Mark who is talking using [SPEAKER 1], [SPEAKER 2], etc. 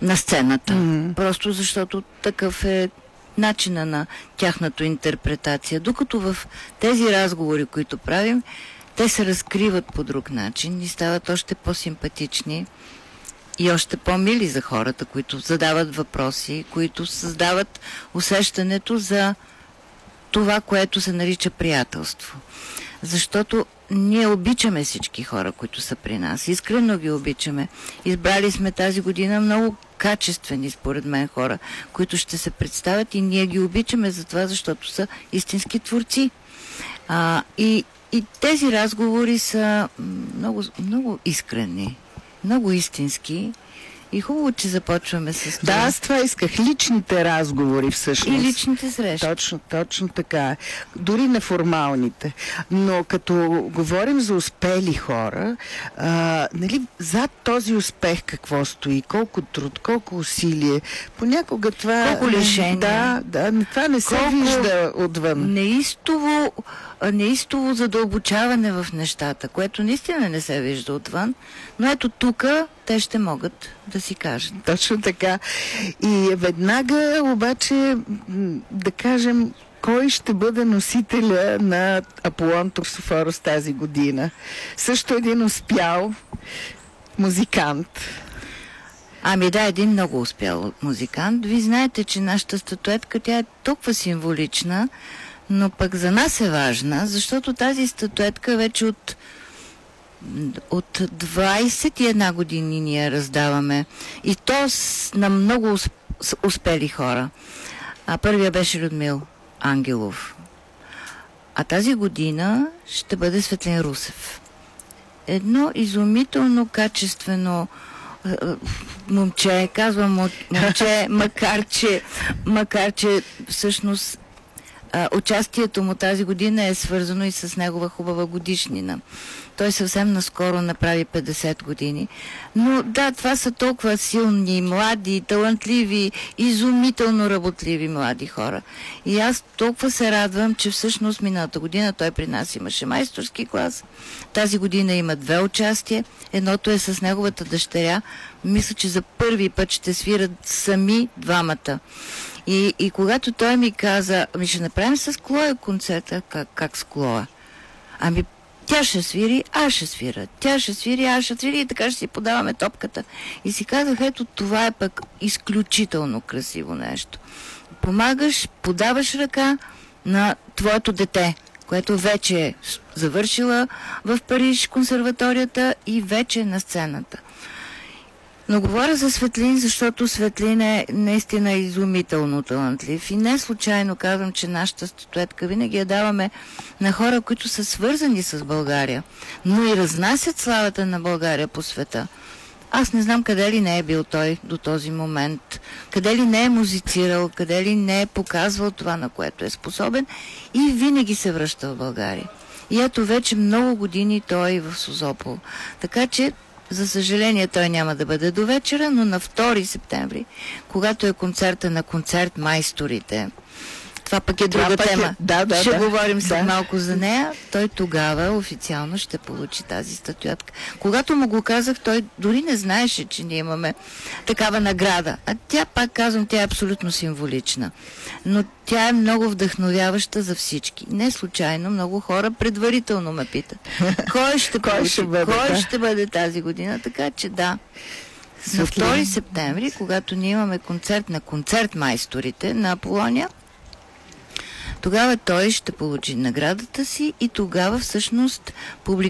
[SPEAKER 1] на сцената. Просто защото такъв е начина на тяхната интерпретация. Докато в тези разговори, които правим, те се разкриват по друг начин и стават още по-симпатични и още по-мили за хората, които задават въпроси, които създават усещането за това, което се нарича приятелство. Защото ние обичаме всички хора, които са при нас. Искрено ги обичаме. Избрали сме тази година много качествени, според мен, хора, които ще се представят и ние ги обичаме за това, защото са истински творци. И тези разговори са много, много искрени, много истински. И хубаво, че започваме с това.
[SPEAKER 2] Да, аз това исках. Личните разговори всъщност.
[SPEAKER 1] И личните срещи.
[SPEAKER 2] Точно така. Дори неформалните. Но като говорим за успели хора, нали, зад този успех какво стои? Колко труд, колко усилие. Понякога това...
[SPEAKER 1] Колко лишения.
[SPEAKER 2] Да, това не се вижда отвън.
[SPEAKER 1] Неистово задълбочаване в нещата, което наистина не се вижда отвън, но ето тук те ще могат да си кажат.
[SPEAKER 2] Точно така. И веднага обаче да кажем кой ще бъде носителя на Аполон Токсофорос тази година. Също един успял музикант.
[SPEAKER 1] Ами да, един много успял музикант. Вие знаете, че нашата статуетка, тя е толкова символична, но пък за нас е важна, защото тази статуетка вече от 21 години ние раздаваме. И то на много успели хора. Първия беше Людмил Ангелов. А тази година ще бъде Светлин Русев. Едно изумително качествено момче, казвам момче, макар че всъщност участието му тази година е свързано и с негова хубава годишнина. Той съвсем наскоро направи 50 години. Но да, това са толкова силни, млади, талантливи, изумително работливи млади хора. И аз толкова се радвам, че всъщност миналата година той при нас имаше майсторски клас. Тази година има 2 участия. Едното е с неговата дъщеря. Мисля, че за първи път ще свират сами двамата. И когато той ми каза, ще направим с Клоя концерта, как с Клоя? Ами, тя ще свири, аз ще свира. Тя ще свири, аз ще свири и така ще си подаваме топката. И си казах, ето това е пък изключително красиво нещо. Помагаш, подаваш ръка на твоето дете, което вече е завършила в Париж консерваторията и вече е на сцената. Но говоря за Светлин, защото Светлин е наистина изумително талантлив. И не случайно казвам, че нашата статуетка винаги я даваме на хора, които са свързани с България, но и разнасят славата на България по света. Аз не знам къде ли не е бил той до този момент, къде ли не е музицирал, къде ли не е показвал това, на което е способен и винаги се връща в България. И ето вече много години той е в Созопол. Така че за съжаление, той няма да бъде до вечера, но на 2 септември, когато е концерта на концерт майсторите, това пък е друга тема. Ще говорим след малко за нея. Той тогава официално ще получи тази статуетка. Когато му го казах, той дори не знаеше, че ние имаме такава награда. А тя, пак казвам, тя е абсолютно символична. Но тя е много вдъхновяваща за всички. Не случайно много хора предварително ме питат. Кой ще бъде тази година? Така че да. На 2 септември, когато ние имаме концерт на концерт майсторите на Аполония, тогава той ще получи наградата си и тогава всъщност публиката